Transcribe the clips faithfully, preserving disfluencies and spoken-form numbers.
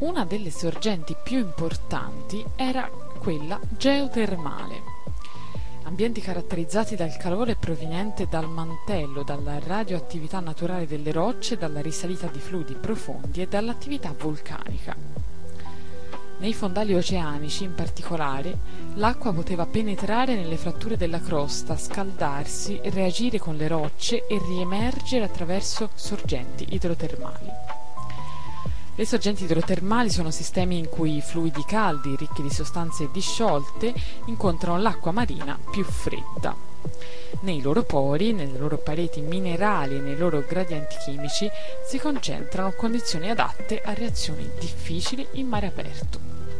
Una delle sorgenti più importanti era quella geotermale. Ambienti caratterizzati dal calore proveniente dal mantello, dalla radioattività naturale delle rocce, dalla risalita di fluidi profondi e dall'attività vulcanica. Nei fondali oceanici, in particolare, l'acqua poteva penetrare nelle fratture della crosta, scaldarsi, reagire con le rocce e riemergere attraverso sorgenti idrotermali. Le sorgenti idrotermali sono sistemi in cui i fluidi caldi, ricchi di sostanze disciolte, incontrano l'acqua marina più fredda. Nei loro pori, nelle loro pareti minerali e nei loro gradienti chimici si concentrano condizioni adatte a reazioni difficili in mare aperto.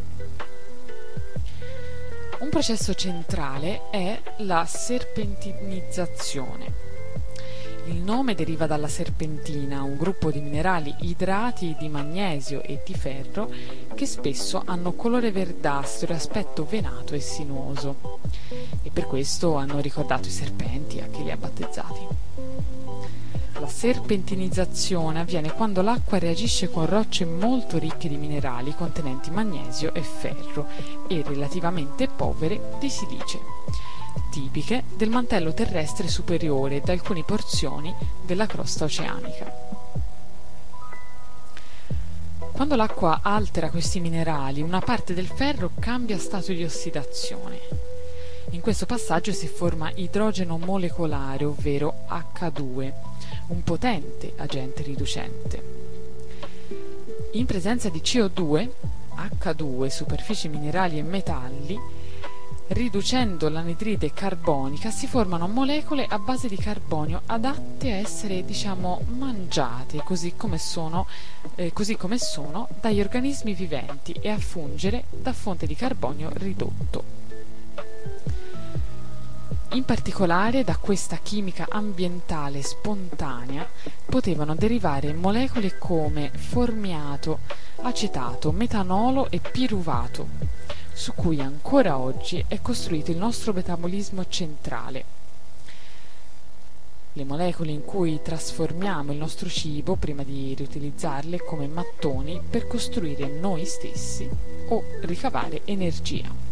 Un processo centrale è la serpentinizzazione. Il nome deriva dalla serpentina, un gruppo di minerali idrati di magnesio e di ferro che spesso hanno colore verdastro e aspetto venato e sinuoso, e per questo hanno ricordato i serpenti a chi li ha battezzati. La serpentinizzazione avviene quando l'acqua reagisce con rocce molto ricche di minerali contenenti magnesio e ferro e relativamente povere di silice, tipiche del mantello terrestre superiore e di alcune porzioni della crosta oceanica. Quando l'acqua altera questi minerali, una parte del ferro cambia stato di ossidazione. In questo passaggio si forma idrogeno molecolare, ovvero acca due, un potente agente riducente. In presenza di C O due, acca due, superfici minerali e metalli, riducendo l'anidride carbonica si formano molecole a base di carbonio adatte a essere, diciamo, mangiate così come sono, eh, così come sono dagli organismi viventi e a fungere da fonte di carbonio ridotto. In particolare da questa chimica ambientale spontanea potevano derivare molecole come formiato, acetato, metanolo e piruvato, su cui ancora oggi è costruito il nostro metabolismo centrale. Le molecole in cui trasformiamo il nostro cibo prima di riutilizzarle come mattoni per costruire noi stessi o ricavare energia.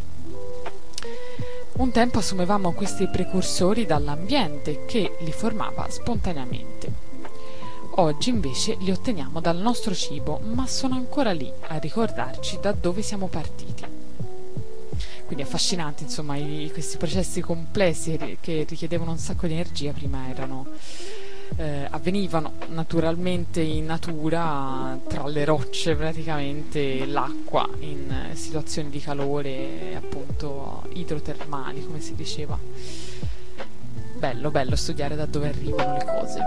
Un tempo assumevamo questi precursori dall'ambiente che li formava spontaneamente. Oggi invece li otteniamo dal nostro cibo, ma sono ancora lì a ricordarci da dove siamo partiti. Quindi affascinanti, insomma, i, questi processi complessi che richiedevano un sacco di energia prima erano eh, avvenivano naturalmente in natura, tra le rocce praticamente, l'acqua in situazioni di calore appunto idrotermali, come si diceva. Bello, bello studiare da dove arrivano le cose.